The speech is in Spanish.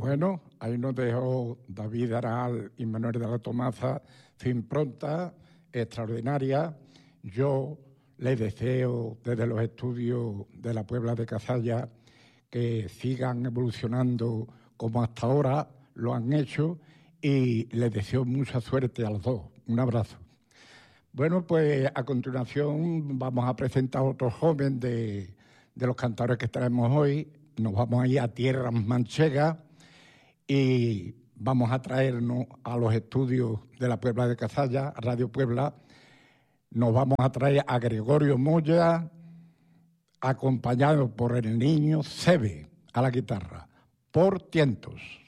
Bueno, ahí nos dejó David Aral y Manuel de la Tomaza su impronta extraordinaria. Yo les deseo desde los estudios de la Puebla de Cazalla que sigan evolucionando como hasta ahora lo han hecho y les deseo mucha suerte a los dos. Un abrazo. Bueno, pues a continuación vamos a presentar a otro joven de los cantadores que traemos hoy. Nos vamos a ir a tierras manchegas y vamos a traernos a los estudios de la Puebla de Cazalla, Radio Puebla. Nos vamos a traer a Gregorio Moya, acompañado por el niño Sebe a la guitarra, por tientos.